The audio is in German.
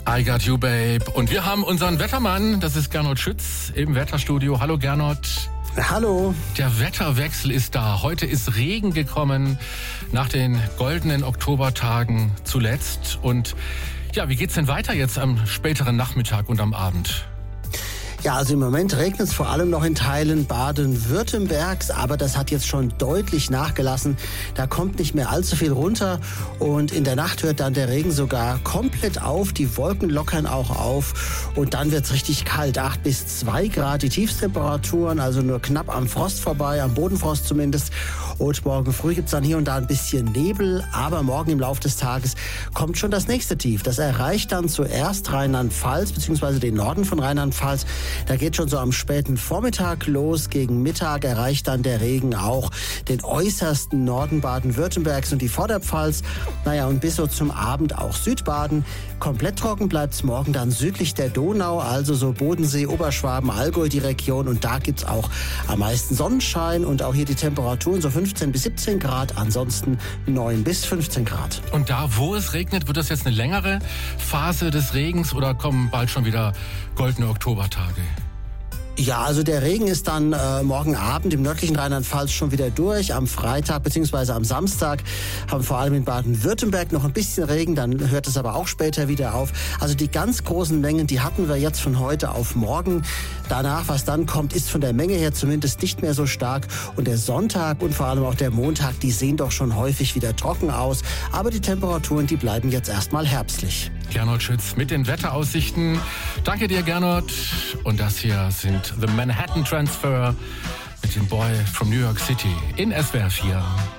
I got you, babe. Und wir haben unseren Wettermann, das ist Gernot Schütz im Wetterstudio. Hallo Gernot. Hallo. Der Wetterwechsel ist da. Heute ist Regen gekommen nach den goldenen Oktobertagen zuletzt. Und ja, wie geht's denn weiter jetzt am späteren Nachmittag und am Abend? Ja, also im Moment regnet es vor allem noch in Teilen Baden-Württembergs, aber das hat jetzt schon deutlich nachgelassen. Da kommt nicht mehr allzu viel runter und in der Nacht hört dann der Regen sogar komplett auf. Die Wolken lockern auch auf und dann wird's richtig kalt, 8 bis 2 Grad. Die Tiefstemperaturen, also nur knapp am Frost vorbei, am Bodenfrost zumindest. Und morgen früh gibt's dann hier und da ein bisschen Nebel, aber morgen im Laufe des Tages kommt schon das nächste Tief. Das erreicht dann zuerst Rheinland-Pfalz bzw. den Norden von Rheinland-Pfalz. Da geht schon so am späten Vormittag los. Gegen Mittag erreicht dann der Regen auch den äußersten Norden Baden-Württembergs und die Vorderpfalz. Naja, und bis so zum Abend auch Südbaden. Komplett trocken bleibt's morgen dann südlich der Donau, also so Bodensee, Oberschwaben, Allgäu die Region. Und da gibt's auch am meisten Sonnenschein und auch hier die Temperaturen so 15 bis 17 Grad, ansonsten 9 bis 15 Grad. Und da, wo es regnet, wird das jetzt eine längere Phase des Regens oder kommen bald schon wieder goldene Oktobertage? Ja, also der Regen ist dann morgen Abend im nördlichen Rheinland-Pfalz schon wieder durch. Am Freitag bzw. am Samstag haben vor allem in Baden-Württemberg noch ein bisschen Regen, dann hört es aber auch später wieder auf. Also die ganz großen Mengen, die hatten wir jetzt von heute auf morgen. Danach, was dann kommt, ist von der Menge her zumindest nicht mehr so stark. Und der Sonntag und vor allem auch der Montag, die sehen doch schon häufig wieder trocken aus. Aber die Temperaturen, die bleiben jetzt erstmal herbstlich. Gernot Schütz mit den Wetteraussichten. Danke dir, Gernot. Und das hier sind The Manhattan Transfer mit dem Boy from New York City in SWR 4.